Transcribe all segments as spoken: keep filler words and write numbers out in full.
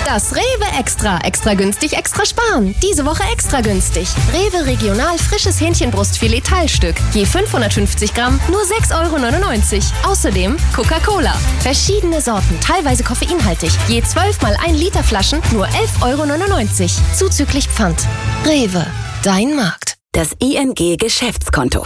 Das Rewe Extra. Extra günstig, extra sparen. Diese Woche extra günstig. Rewe Regional frisches Hähnchenbrustfilet Teilstück. Je fünfhundertfünfzig Gramm, nur sechs Euro neunundneunzig. Außerdem Coca-Cola. Verschiedene Sorten, teilweise koffeinhaltig. Je zwölf mal ein Liter Flaschen, nur elf Euro neunundneunzig. Zuzüglich Pfand. Rewe. Dein Markt. Das I N G-Geschäftskonto.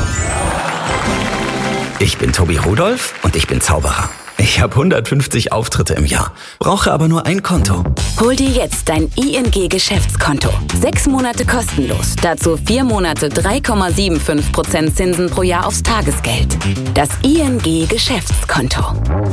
Ich bin Tobi Rudolph und ich bin Zauberer. Ich habe hundertfünfzig Auftritte im Jahr, brauche aber nur ein Konto. Hol dir jetzt dein I N G-Geschäftskonto. Sechs Monate kostenlos. Dazu vier Monate drei Komma fünfundsiebzig Prozent Zinsen pro Jahr aufs Tagesgeld. Das I N G-Geschäftskonto.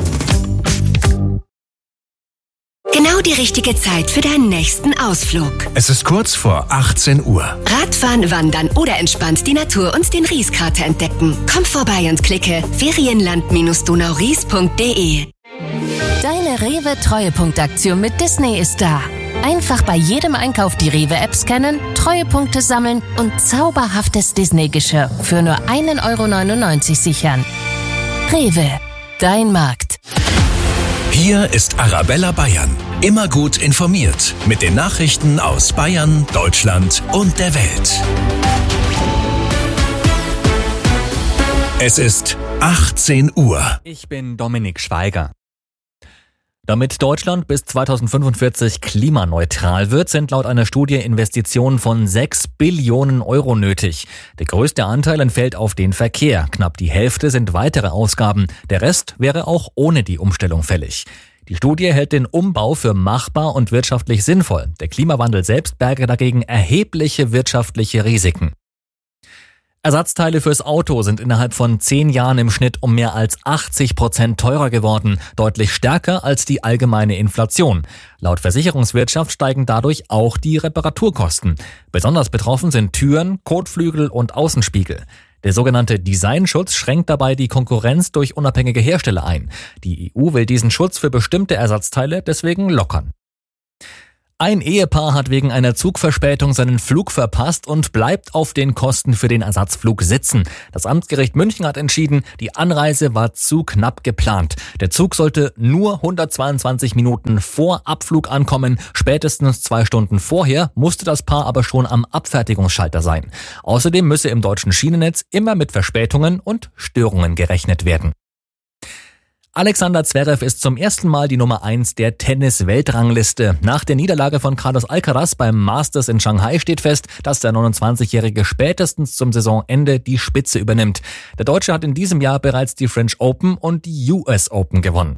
Genau die richtige Zeit für deinen nächsten Ausflug. Es ist kurz vor achtzehn Uhr. Radfahren, wandern oder entspannt die Natur und den Rieskrater entdecken. Komm vorbei und klicke ferienland donauries punkt de. Deine Rewe-Treuepunktaktion mit Disney ist da. Einfach bei jedem Einkauf die Rewe-App scannen, Treuepunkte sammeln und zauberhaftes Disney-Geschirr für nur ein Euro neunundneunzig sichern. Rewe, dein Markt. Hier ist Arabella Bayern. Immer gut informiert mit den Nachrichten aus Bayern, Deutschland und der Welt. Es ist achtzehn Uhr. Ich bin Dominik Schweiger. Damit Deutschland bis zweitausendfünfundvierzig klimaneutral wird, sind laut einer Studie Investitionen von sechs Billionen Euro nötig. Der größte Anteil entfällt auf den Verkehr. Knapp die Hälfte sind weitere Ausgaben. Der Rest wäre auch ohne die Umstellung fällig. Die Studie hält den Umbau für machbar und wirtschaftlich sinnvoll. Der Klimawandel selbst berge dagegen erhebliche wirtschaftliche Risiken. Ersatzteile fürs Auto sind innerhalb von zehn Jahren im Schnitt um mehr als achtzig Prozent teurer geworden, deutlich stärker als die allgemeine Inflation. Laut Versicherungswirtschaft steigen dadurch auch die Reparaturkosten. Besonders betroffen sind Türen, Kotflügel und Außenspiegel. Der sogenannte Designschutz schränkt dabei die Konkurrenz durch unabhängige Hersteller ein. Die E U will diesen Schutz für bestimmte Ersatzteile deswegen lockern. Ein Ehepaar hat wegen einer Zugverspätung seinen Flug verpasst und bleibt auf den Kosten für den Ersatzflug sitzen. Das Amtsgericht München hat entschieden, die Anreise war zu knapp geplant. Der Zug sollte nur hundertzweiundzwanzig Minuten vor Abflug ankommen. Spätestens zwei Stunden vorher musste das Paar aber schon am Abfertigungsschalter sein. Außerdem müsse im deutschen Schienennetz immer mit Verspätungen und Störungen gerechnet werden. Alexander Zverev ist zum ersten Mal die Nummer eins der Tennis-Weltrangliste. Nach der Niederlage von Carlos Alcaraz beim Masters in Shanghai steht fest, dass der neunundzwanzigjährige spätestens zum Saisonende die Spitze übernimmt. Der Deutsche hat in diesem Jahr bereits die French Open und die U S Open gewonnen.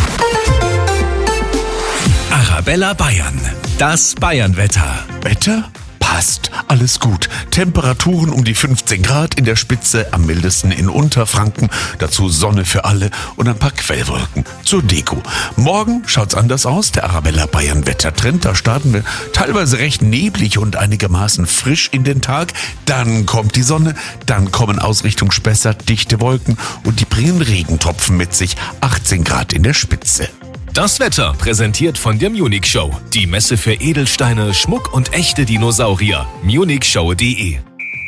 Arabella Bayern. Das Bayern-Wetter. Wetter? Passt, alles gut. Temperaturen um die fünfzehn Grad in der Spitze, am mildesten in Unterfranken. Dazu Sonne für alle und ein paar Quellwolken zur Deko. Morgen schaut's anders aus. Der Arabella Bayern Wettertrend. Da starten wir teilweise recht neblig und einigermaßen frisch in den Tag. Dann kommt die Sonne, dann kommen aus Richtung Spessart dichte Wolken und die bringen Regentropfen mit sich. achtzehn Grad in der Spitze. Das Wetter präsentiert von der Munich Show. Die Messe für Edelsteine, Schmuck und echte Dinosaurier. munich show punkt de.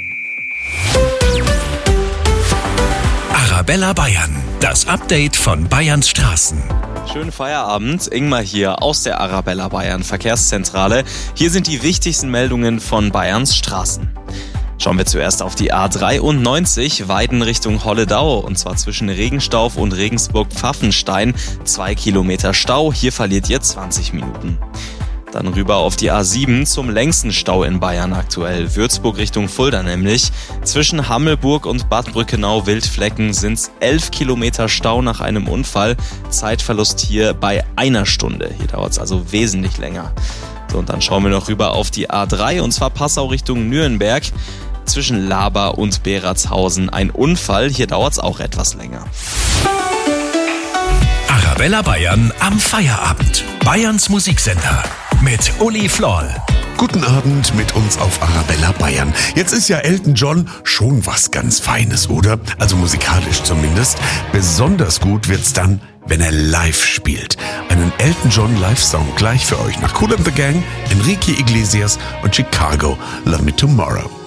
Arabella Bayern. Das Update von Bayerns Straßen. Schönen Feierabend, Ingmar hier aus der Arabella Bayern Verkehrszentrale. Hier sind die wichtigsten Meldungen von Bayerns Straßen. Schauen wir zuerst auf die A dreiundneunzig, Weiden Richtung Holledau, und zwar zwischen Regenstauf und Regensburg-Pfaffenstein. Zwei Kilometer Stau, hier verliert ihr zwanzig Minuten. Dann rüber auf die A sieben zum längsten Stau in Bayern aktuell. Würzburg Richtung Fulda nämlich. Zwischen Hammelburg und Bad Brückenau-Wildflecken sind es elf Kilometer Stau nach einem Unfall. Zeitverlust hier bei einer Stunde. Hier dauert es also wesentlich länger. So, und dann schauen wir noch rüber auf die A drei, und zwar Passau Richtung Nürnberg. Zwischen Laber und Beratshausen ein Unfall. Hier dauert es auch etwas länger. Arabella Bayern am Feierabend. Bayerns Musiksender mit Uli Floll. Guten Abend mit uns auf Arabella Bayern. Jetzt ist ja Elton John schon was ganz Feines, oder? Also musikalisch zumindest. Besonders gut wird's dann, wenn er live spielt. Einen Elton John Live-Song gleich für euch nach Kool and the Gang, Enrique Iglesias und Chicago, Love Me Tomorrow.